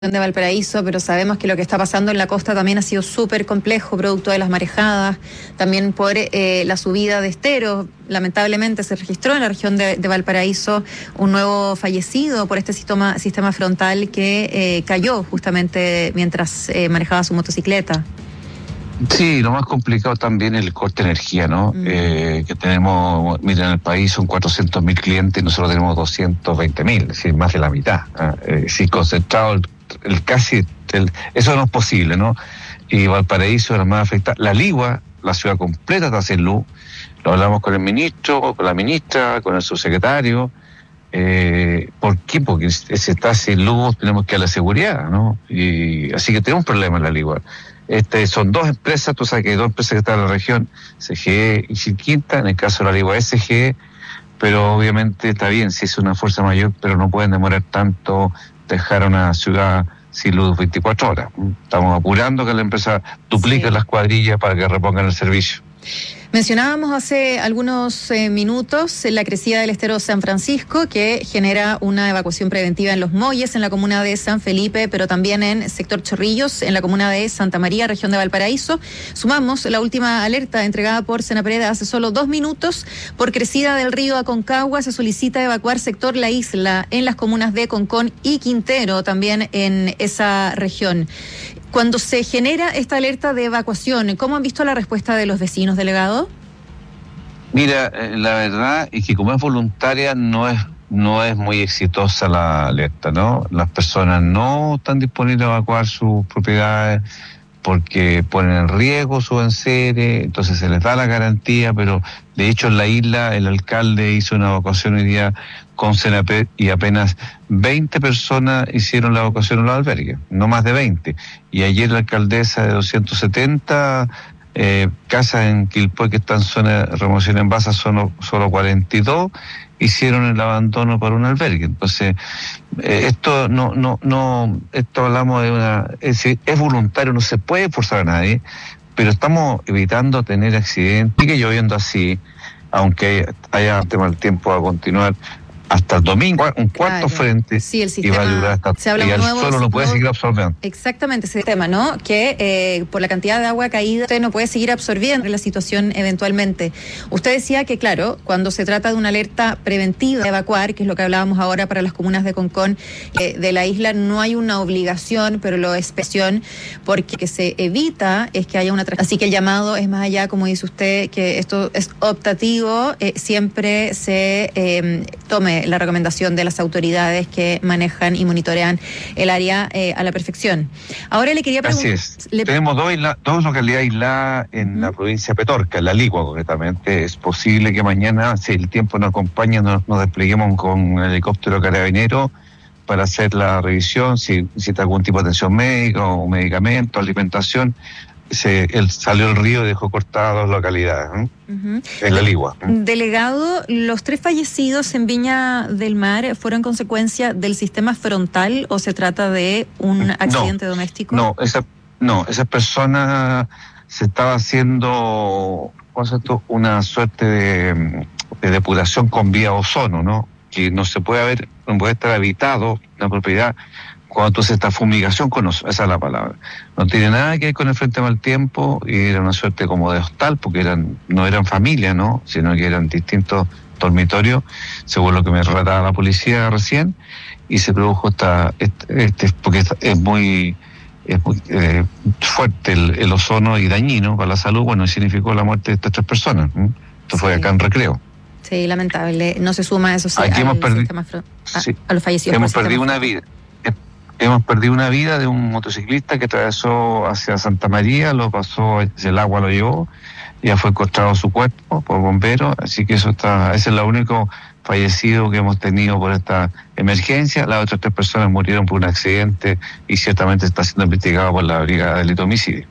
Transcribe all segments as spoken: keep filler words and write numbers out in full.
de Valparaíso, pero sabemos que lo que está pasando en la costa también ha sido súper complejo, producto de las marejadas, también por eh, la subida de esteros. Lamentablemente se registró en la región de, de Valparaíso un nuevo fallecido por este sistema, sistema frontal que eh, cayó justamente mientras eh, manejaba su motocicleta. Sí, lo más complicado también es el corte de energía, ¿no? Mm. Eh, que tenemos, mira, en el país son cuatrocientos mil clientes y nosotros tenemos doscientos veinte mil, es decir, más de la mitad. ¿eh? Eh, sí, concentrado el, el casi, el, eso no es posible, ¿no? Y Valparaíso es la más afectada. La Ligua, la ciudad completa está sin luz. Lo hablamos con el ministro, con la ministra, con el subsecretario. Eh, ¿Por qué? Porque si está sin luz tenemos que ir a la seguridad, ¿no? Y así que tenemos un problema en la Ligua. Este, son dos empresas, tú sabes que hay dos empresas que están en la región, C G E y Chilquinta, en el caso de la Ligua S G E, pero obviamente está bien, si es una fuerza mayor, pero no pueden demorar tanto dejar a una ciudad sin luz veinticuatro horas. Estamos apurando que la empresa duplique sí. las cuadrillas para que repongan el servicio. Mencionábamos hace algunos eh, minutos la crecida del estero San Francisco, que genera una evacuación preventiva en Los Molles, en la comuna de San Felipe, pero también en sector Chorrillos, en la comuna de Santa María, región de Valparaíso. Sumamos la última alerta entregada por Senapred hace solo dos minutos. Por crecida del río Aconcagua se solicita evacuar sector La Isla en las comunas de Concón y Quintero, también en esa región. Cuando se genera esta alerta de evacuación, ¿cómo han visto la respuesta de los vecinos, delegado? Mira, la verdad es que como es voluntaria no es no es muy exitosa la alerta, ¿no? Las personas no están disponibles a evacuar sus propiedades porque ponen en riesgo su enseres, entonces se les da la garantía, pero de hecho en la isla el alcalde hizo una evacuación hoy día con Senapred y apenas veinte personas hicieron la evacuación en los albergues, no más de veinte. Y ayer la alcaldesa de doscientos setenta eh, casas en Quilpué que están en zona de remoción en base, solo, solo cuarenta y dos hicieron el abandono para un albergue. Entonces, eh, esto no, no, no, esto hablamos de una, es, es voluntario, no se puede forzar a nadie, pero estamos evitando tener accidentes. Sigue lloviendo así, aunque haya mal tiempo a continuar hasta el domingo, un cuarto claro. frente sí, el sistema, y va a durar hasta se habla y el nuevo, suelo no puede nuevo, seguir absorbiendo. Exactamente, ese tema, ¿no? Que eh, por la cantidad de agua caída usted no puede seguir absorbiendo la situación eventualmente. Usted decía que, claro, cuando se trata de una alerta preventiva de evacuar, que es lo que hablábamos ahora para las comunas de Concón, eh, de la isla, no hay una obligación, pero lo es presión, porque que se evita es que haya una tragedia. Así que el llamado es más allá, como dice usted, que esto es optativo, eh, siempre se eh, tome la recomendación de las autoridades que manejan y monitorean el área eh, a la perfección. Ahora le quería preguntar... Así es. Le... Tenemos dos, isla, dos localidades aisladas en uh-huh. la provincia de Petorca, en la Ligua concretamente. Es posible que mañana, si el tiempo nos acompaña, nos, nos despleguemos con un helicóptero carabinero para hacer la revisión, si necesita algún tipo de atención médica o medicamento, alimentación. Se, él salió el río y dejó cortadas dos localidades, ¿eh? uh-huh. en la Ligua. Delegado, ¿los tres fallecidos en Viña del Mar fueron consecuencia del sistema frontal o se trata de un accidente no, doméstico? No, esa, no, esa persona se estaba haciendo una suerte de, de depuración con vía ozono, ¿no? Que no se puede haber, no puede estar habitado una propiedad cuando tú haces esta fumigación con ozono, esa es la palabra. No tiene nada que ver con el frente mal tiempo y era una suerte como de hostal, porque eran no eran familia, ¿no? Sino que eran distintos dormitorios, según lo que me relataba la policía recién, y se produjo esta, este, este porque es muy, es muy eh, fuerte el, el ozono y dañino para la salud, bueno, y significó la muerte de estas tres personas. ¿eh? Esto sí. fue acá en Recreo. Sí, lamentable. No se suma eso sí, Aquí al hemos perdido, sistema, a, sí, a los fallecidos. Hemos perdido una vida. Hemos perdido una vida de un motociclista que atravesó hacia Santa María, lo pasó, el agua lo llevó, ya fue encontrado su cuerpo por bomberos, así que eso está, ese es el único fallecido que hemos tenido por esta emergencia. Las otras tres personas murieron por un accidente y ciertamente está siendo investigado por la Brigada de Delito de Homicidio.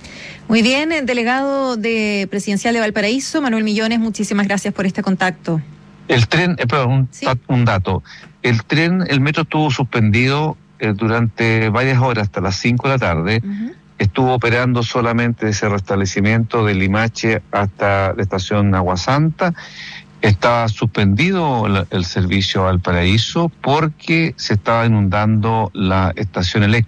Muy bien, delegado de Presidencial de Valparaíso, Manuel Millones, muchísimas gracias por este contacto. El tren, eh, perdón, un, ¿Sí? un dato, el tren, el metro estuvo suspendido durante varias horas hasta las cinco de la tarde, uh-huh. estuvo operando solamente ese restablecimiento de Limache hasta la estación Agua Santa estaba suspendido el, el servicio a Valparaíso porque se estaba inundando la estación eléctrica.